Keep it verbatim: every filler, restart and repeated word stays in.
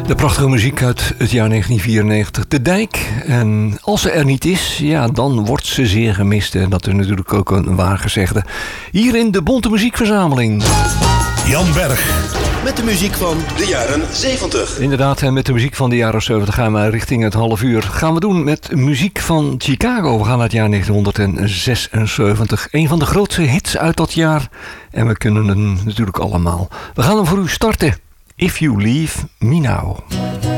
De prachtige muziek uit het jaar negentien vierennegentig, De Dijk. En als ze er niet is, ja, dan wordt ze zeer gemist. En dat is natuurlijk ook een waar gezegde. Hier in de Bonte Muziekverzameling. Jan Berg. Met de muziek van de jaren zeventig. Inderdaad, en met de muziek van de jaren zeventig gaan we richting het half uur. Gaan we doen met muziek van Chicago. We gaan naar het jaar negentien zesenzeventig. Een van de grootste hits uit dat jaar. En we kunnen hem natuurlijk allemaal. We gaan hem voor u starten. If You Leave Me Now.